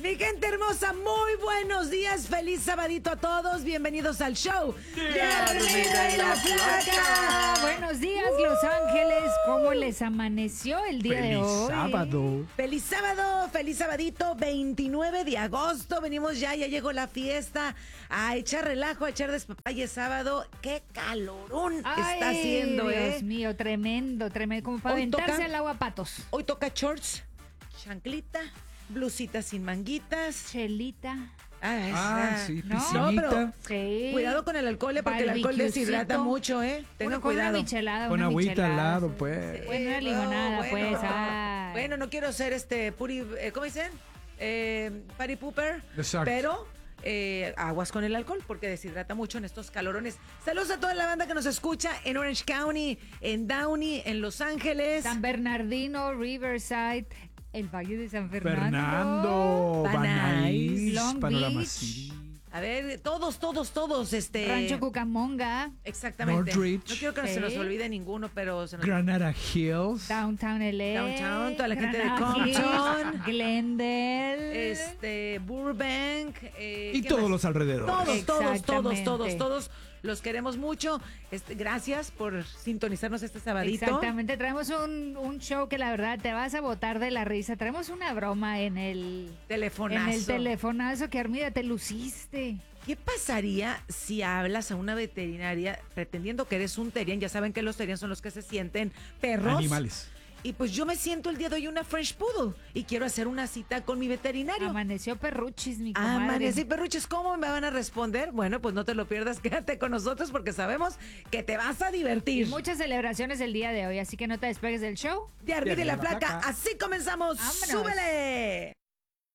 Mi gente hermosa, muy buenos días, feliz sabadito a todos, bienvenidos al show de Armida y la Flaca. Buenos días, Los Ángeles, ¿cómo les amaneció el día de hoy? Feliz sábado, feliz sabadito, 29 de agosto, venimos ya llegó la fiesta, a echar relajo, a echar despapalle sábado, qué calorón está haciendo, Dios mío, tremendo, como para Hoy aventarse toca- al agua a patos. Hoy toca shorts, chanclita, blusita sin manguitas. Chelita, Sí, ¿no? piscinita. No, pero sí. cuidado con el alcohol, porque el alcohol deshidrata mucho, Tengan Con una cuidado. michelada, Con una agüita michelada. al lado, pues. Bueno, una limonada, pues. Ay. Bueno, no quiero ser ¿cómo dicen? Party pooper. Exacto. Pero aguas con el alcohol porque deshidrata mucho en estos calorones. Saludos a toda la banda que nos escucha en Orange County, en Downey, en Los Ángeles. San Bernardino, Riverside, el Valle de San Fernando, Van Van Nuys, Nuys, Long Panorama Beach. City. A ver, todos. Rancho Cucamonga, Exactamente. Northridge. No quiero que se nos Sí. olvide ninguno, pero se nos Granada Hills. Downtown LA, Downtown, toda la gente de Granada Hills, Compton. Glendale, Burbank. Y ¿qué todos más? los alrededores. Todos. Los queremos mucho. Gracias por sintonizarnos este sabadito. Exactamente, traemos un show que la verdad te vas a botar de la risa. Traemos una broma en el Telefonazo. telefonazo que Armida te luciste. ¿Qué pasaría si hablas a una veterinaria pretendiendo que eres un terrier? Ya saben que los terriers son los que se sienten perros. Animales. Y pues yo me siento el día de hoy una French Poodle y quiero hacer una cita con mi veterinario. Amaneció perruchis, mi comadre. Amanecí perruches, ¿cómo me van a responder? Bueno, pues no te lo pierdas, quédate con nosotros porque sabemos que te vas a Y divertir. muchas celebraciones el día de hoy, así que no te despegues del show. De Armida y la Flaca, así comenzamos. Vámonos. ¡Súbele!